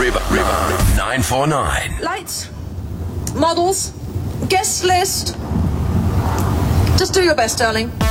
Revive 949. Lights, models, guest list. Just do your best, darling.